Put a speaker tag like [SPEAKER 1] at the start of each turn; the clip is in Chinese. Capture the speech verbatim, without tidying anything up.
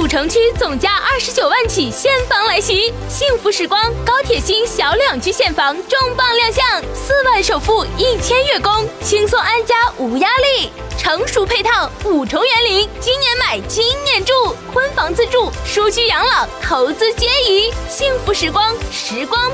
[SPEAKER 1] 主城区总价二十九万起现房来袭，幸福时光高铁新小两居现房重磅亮相，四万首付一千月供，轻松安家无压力。成熟配套，五重园林，今年买今年住，婚房自住，舒居养老，投资皆宜。幸福时光，时光